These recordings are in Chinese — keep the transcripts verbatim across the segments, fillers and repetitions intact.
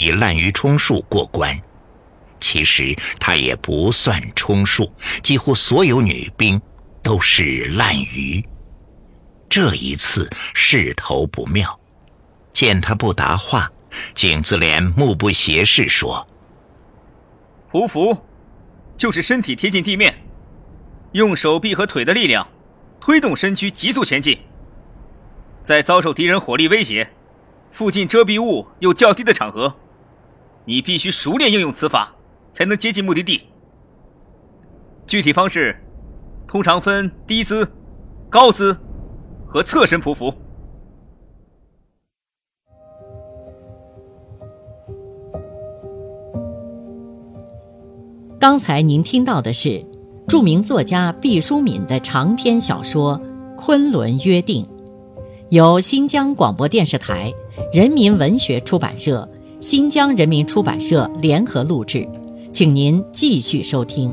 以滥竽充数过关。其实他也不算充数，几乎所有女兵都是滥竽。这一次势头不妙，见他不答话，景自怜目不斜视说： 匍匐就是身体贴近地面，用手臂和腿的力量推动身躯急速前进。在遭受敌人火力威胁，附近遮蔽物又较低的场合，你必须熟练应用此法，才能接近目的地。具体方式通常分低姿、高姿和侧身匍匐。 刚才您听到的是著名作家毕淑敏的长篇小说《昆仑约定》，由新疆广播电视台、人民文学出版社、新疆人民出版社联合录制，请您继续收听。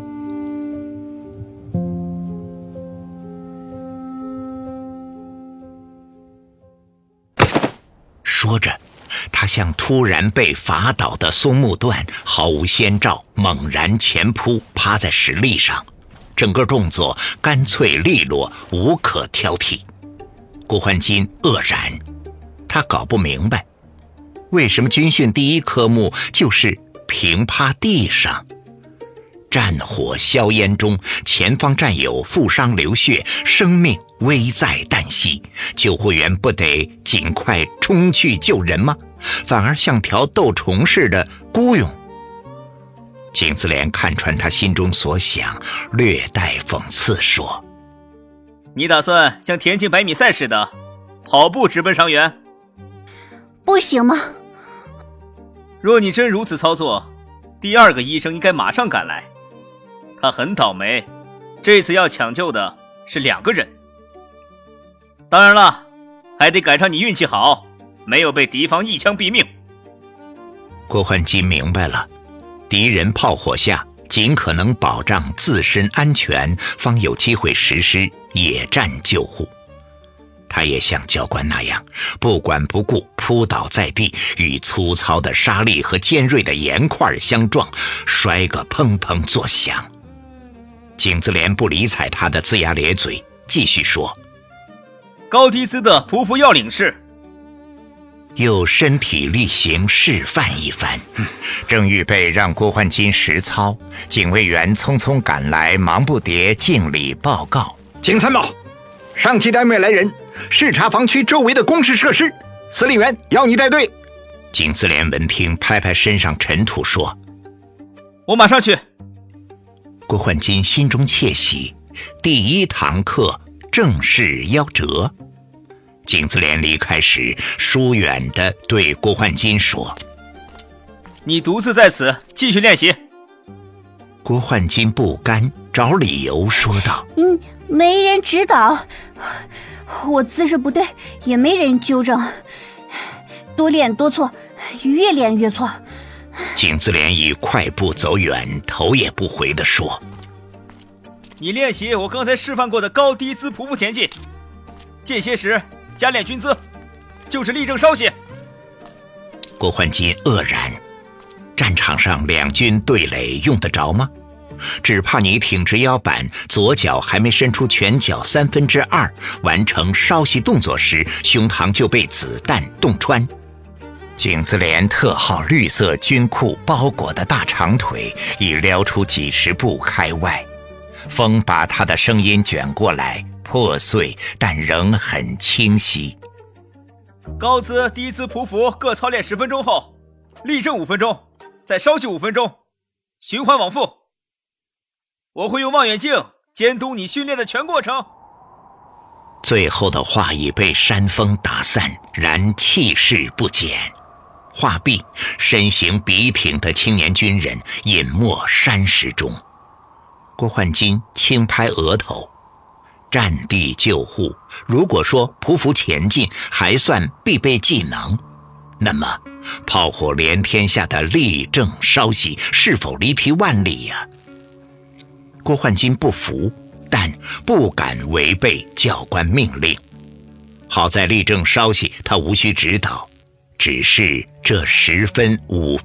说着，他像突然被伐倒的松木段，毫无先兆，猛然前扑，趴在石砾上，整个动作干脆利落，无可挑剔。郭焕金愕然，他搞不明白，为什么军训第一科目就是平趴地上？战火硝烟中，前方战友负伤流血，生命危在旦夕，救护员不得尽快冲去救人吗？反而像条斗虫似的孤勇。景自怜看穿他心中所想，略带讽刺说： 你打算像田径百米赛似的跑步直奔伤员？ 不行吗？ 若你真如此操作，第二个医生应该马上赶来。他很倒霉，这次要抢救的是两个人。当然了，还得赶上你运气好，没有被敌方一枪毙命。 郭焕金明白了，敌人炮火下，尽可能保障自身安全，方有机会实施野战救护。他也像教官那样，不管不顾，扑倒在地，与粗糙的沙砾和尖锐的岩块相撞，摔个砰砰作响。景自怜不理睬他的龇牙咧嘴，继续说： 高低姿的匍匐要领是， 又身体力行示范一番。正预备让郭焕金实操，警卫员匆匆赶来，忙不迭敬礼报告： 景参谋，上级单位来人，视察防区周围的工事设施，司令员要你带队。 景自怜闻听，拍拍身上尘土说： 我马上去。 郭焕金心中窃喜，第一堂课正式夭折。景自怜离开时，疏远地对郭焕金说： 你独自在此继续练习。 郭焕金不甘，找理由说道： 嗯，没人指导，我姿势不对，也没人纠正，多练多错，越练越错。 景自怜以快步走远，头也不回地说： 你练习我刚才示范过的高低姿匍匐前进，间歇时加练军姿，就是立正稍息。 郭焕金愕然，战场上两军对垒用得着吗？只怕你挺直腰板，左脚还没伸出拳脚三分之二，完成稍息动作时，胸膛就被子弹洞穿。景自怜特好绿色军裤包裹的大长腿已撩出几十步开外，风把他的声音卷过来，破碎但仍很清晰。 高姿低姿匍匐各操练十分钟后，立正五分钟，再稍息五分钟，循环往复。我会用望远镜监督你训练的全过程。 最后的话已被山风打散，然气势不减。画壁，身形笔挺的青年军人隐没山石中。郭焕金轻拍额头，战地救护，如果说匍匐前进还算必备技能，那么炮火连天下的立正稍息是否离题万里呀、啊？郭焕金不服，但不敢违背教官命令。好在立正稍息他无需指导，只是这十分五